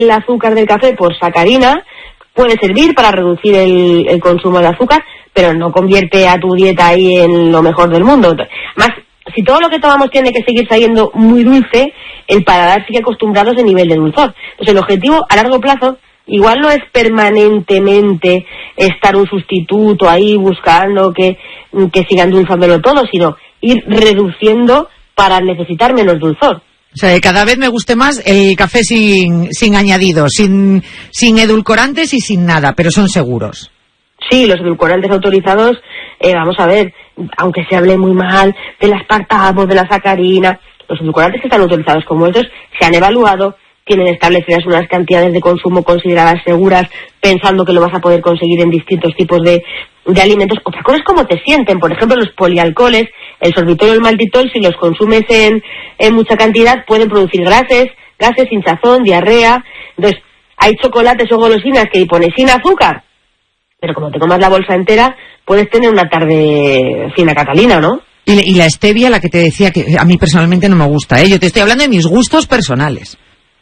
el azúcar del café por sacarina, puede servir para reducir el consumo de azúcar, pero no convierte a tu dieta ahí en lo mejor del mundo. Más, si todo lo que tomamos tiene que seguir saliendo muy dulce, el paladar sigue acostumbrado a ese nivel de dulzor. Entonces el objetivo a largo plazo igual no es permanentemente estar un sustituto ahí buscando que siga endulzándolo todo, sino ir reduciendo para necesitar menos dulzor. O sea, que cada vez me guste más el café sin añadidos, sin edulcorantes y sin nada, pero son seguros. Sí, los edulcorantes autorizados, vamos a ver, aunque se hable muy mal del aspartamo, de la sacarina, los edulcorantes que están autorizados como estos se han evaluado, tienen establecidas unas cantidades de consumo consideradas seguras, pensando que lo vas a poder conseguir en distintos tipos de alimentos. Otra cosa es cómo te sienten. Por ejemplo, los polialcoholes, el sorbitol o el maltitol, si los consumes en mucha cantidad, pueden producir gases, hinchazón, diarrea. Entonces, hay chocolates o golosinas que pones sin azúcar, pero como te comas la bolsa entera, puedes tener una tarde fina catalina, ¿no? Y la stevia, la que te decía que a mí personalmente no me gusta, ¿eh? Yo te estoy hablando de mis gustos personales.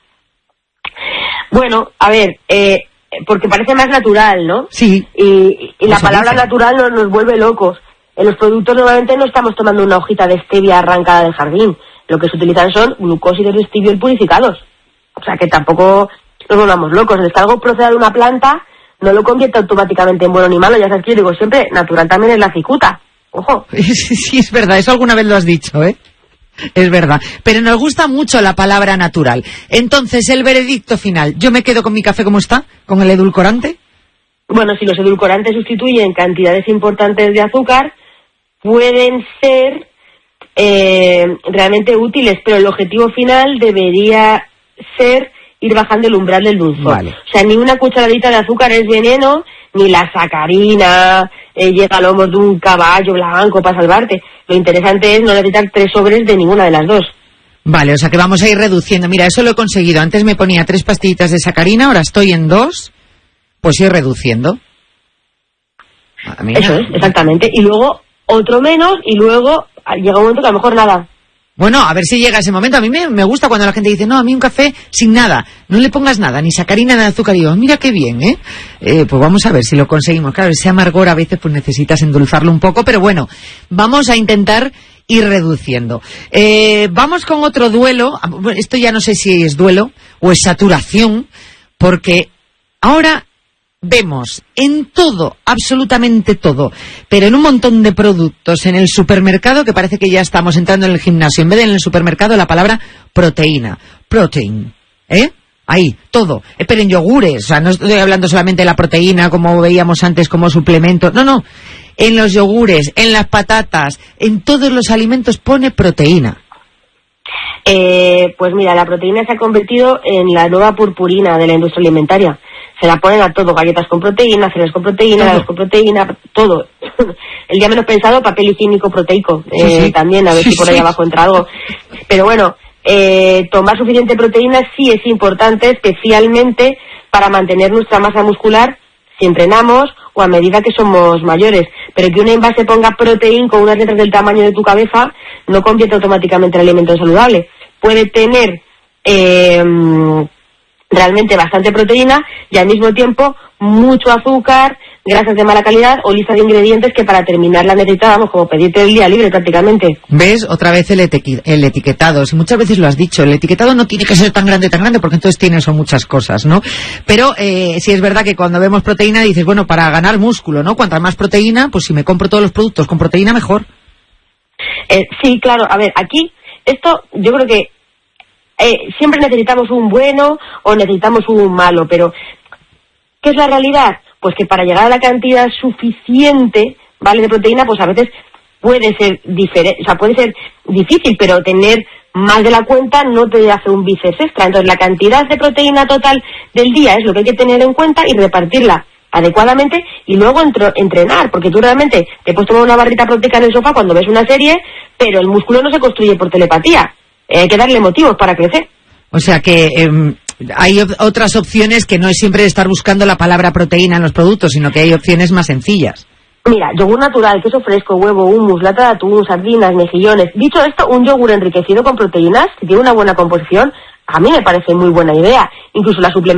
Bueno, a ver, porque parece más natural, ¿no? Sí. Y la palabra natural nos vuelve locos. En los productos normalmente no estamos tomando una hojita de stevia arrancada del jardín. Lo que se utilizan son glucósidos de stevia purificados. O sea que tampoco nos volvamos locos. El que algo proceda de una planta no lo convierte automáticamente en bueno ni malo. Ya sabes que yo digo siempre, natural también es la cicuta. Ojo. Sí, es verdad, eso alguna vez lo has dicho, ¿eh? Es verdad, pero nos gusta mucho la palabra natural. Entonces, el veredicto final, ¿yo me quedo con mi café como está? ¿Con el edulcorante? Bueno, si los edulcorantes sustituyen cantidades importantes de azúcar, pueden ser realmente útiles, pero el objetivo final debería ser ir bajando el umbral del dulzor. Vale. O sea, ni una cucharadita de azúcar es veneno, ni la sacarina llega a lomos de un caballo blanco para salvarte. Lo interesante es no necesitar 3 sobres de ninguna de las dos. Vale, o sea que vamos a ir reduciendo. Mira, eso lo he conseguido. Antes me ponía 3 pastillitas de sacarina, ahora estoy en 2, pues ir reduciendo. Eso es, exactamente. Y luego otro menos, y luego llega un momento que a lo mejor nada. Bueno, a ver si llega ese momento. A mí me gusta cuando la gente dice, no, a mí un café sin nada, no le pongas nada, ni sacarina, ni azúcar. Y digo, mira qué bien, ¿eh? Pues vamos a ver si lo conseguimos. Claro, ese amargor a veces pues necesitas endulzarlo un poco, pero bueno, vamos a intentar ir reduciendo. Vamos con otro duelo. Esto ya no sé si es duelo o es saturación, porque ahora vemos en todo, absolutamente todo, pero en un montón de productos en el supermercado, que parece que ya estamos entrando en el gimnasio, en vez de en el supermercado la palabra proteína, protein, ahí, todo, pero en yogures, o sea, no estoy hablando solamente de la proteína como veíamos antes como suplemento, no, en los yogures, en las patatas, en todos los alimentos pone proteína. Pues mira, la proteína se ha convertido en la nueva purpurina de la industria alimentaria. Se la ponen a todo, galletas con proteína, cereales con proteína, helados con proteína, todo. El día menos pensado, papel higiénico proteico, sí. También, a ver si por ahí abajo entra algo. Pero bueno, tomar suficiente proteína sí es importante, especialmente para mantener nuestra masa muscular si entrenamos o a medida que somos mayores. Pero que un envase ponga proteína con unas letras del tamaño de tu cabeza no convierte automáticamente en alimento saludable. Puede tener realmente bastante proteína y al mismo tiempo mucho azúcar, grasas de mala calidad o lista de ingredientes que para terminar la necesitábamos, como pedirte el día libre prácticamente. ¿Ves? Otra vez el etiquetado. Si muchas veces lo has dicho, el etiquetado no tiene que ser tan grande, porque entonces tiene son muchas cosas, ¿no? Pero sí es verdad que cuando vemos proteína dices, bueno, para ganar músculo, ¿no? Cuanta más proteína, pues si me compro todos los productos con proteína, mejor. Sí, claro. A ver, aquí, esto yo creo que siempre necesitamos un bueno o necesitamos un malo, pero ¿qué es la realidad? Pues que para llegar a la cantidad suficiente, ¿vale?, de proteína, pues a veces puede ser diferente, o sea, puede ser difícil, pero tener más de la cuenta no te hace un bíceps extra. Entonces, la cantidad de proteína total del día es lo que hay que tener en cuenta y repartirla adecuadamente y luego entrenar, porque tú realmente te puedes tomar una barrita proteica en el sofá cuando ves una serie, pero el músculo no se construye por telepatía. Hay que darle motivos para crecer. O sea que hay otras opciones que no es siempre estar buscando la palabra proteína en los productos, sino que hay opciones más sencillas. Mira, yogur natural, queso fresco, huevo, hummus, lata de atún, sardinas, mejillones. Dicho esto, un yogur enriquecido con proteínas, que tiene una buena composición, a mí me parece muy buena idea. Incluso la